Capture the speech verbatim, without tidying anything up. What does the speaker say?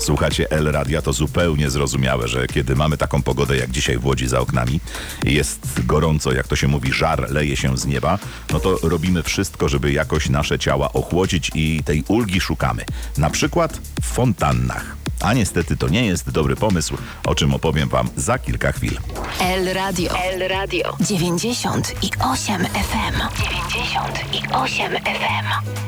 słuchacie El Radia, to zupełnie zrozumiałe, że kiedy mamy taką pogodę jak dzisiaj w Łodzi za oknami, jest gorąco, jak to się mówi, żar leje się z nieba, no to robimy wszystko, żeby jakoś nasze ciała ochłodzić i tej ulgi szukamy. Na przykład w fontannach. A niestety to nie jest dobry pomysł, o czym opowiem wam za kilka chwil. El Radio. El Radio. dziewięćdziesiąt i osiem F M. dziewięćdziesiąt i osiem F M.